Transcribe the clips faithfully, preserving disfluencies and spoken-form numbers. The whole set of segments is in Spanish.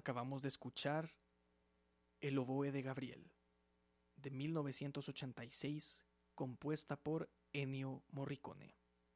Acabamos de escuchar El oboe de Gabriel, de mil novecientos ochenta y seis, compuesta por Ennio Morricone.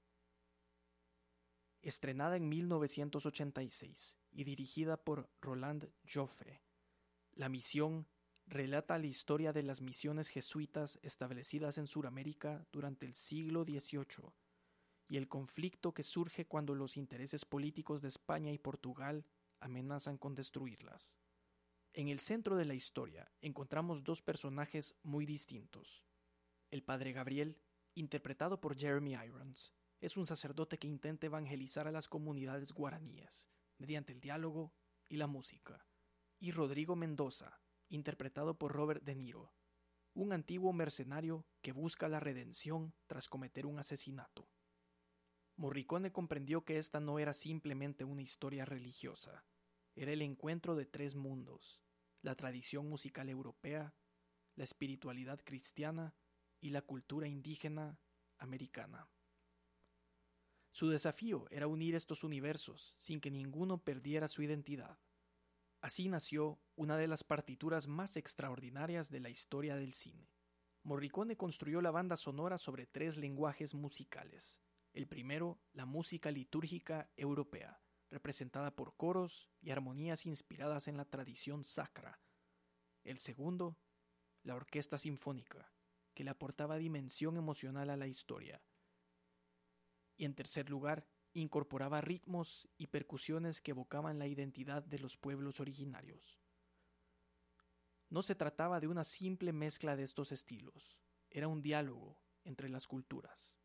Estrenada en mil novecientos ochenta y seis y dirigida por Roland Joffé, La Misión relata la historia de las misiones jesuitas establecidas en Sudamérica durante el siglo dieciocho y el conflicto que surge cuando los intereses políticos de España y Portugal amenazan con destruirlas. En el centro de la historia encontramos dos personajes muy distintos. El padre Gabriel, interpretado por Jeremy Irons, es un sacerdote que intenta evangelizar a las comunidades guaraníes mediante el diálogo y la música. Y Rodrigo Mendoza, interpretado por Robert De Niro, un antiguo mercenario que busca la redención tras cometer un asesinato. Morricone comprendió que esta no era simplemente una historia religiosa, era el encuentro de tres mundos: la tradición musical europea, la espiritualidad cristiana y la cultura indígena americana. Su desafío era unir estos universos sin que ninguno perdiera su identidad. Así nació una de las partituras más extraordinarias de la historia del cine. Morricone construyó la banda sonora sobre tres lenguajes musicales. El primero, la música litúrgica europea, representada por coros y armonías inspiradas en la tradición sacra. El segundo, la orquesta sinfónica, que le aportaba dimensión emocional a la historia. Y en tercer lugar, incorporaba ritmos y percusiones que evocaban la identidad de los pueblos originarios. No se trataba de una simple mezcla de estos estilos, era un diálogo entre las culturas.